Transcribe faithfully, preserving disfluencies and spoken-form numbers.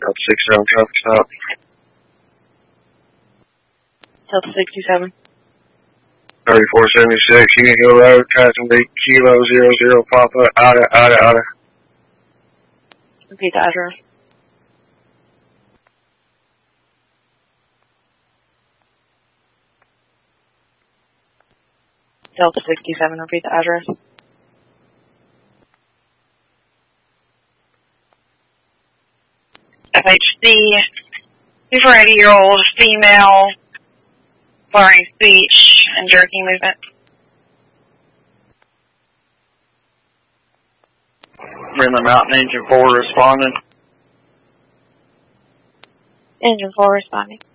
Delta sixty-seven, traffic stop. Delta sixty-seven. thirty-four seventy-six, Union Hill Road, tracking the Kilo zero zero, Papa, Ada, Ada, Ada. Repeat the address. Delta sixty-seven, repeat the address. F H C, two for eighty-year-old female, barring speech and jerking movement. Greenland Mountain Engine four responding. Engine four responding.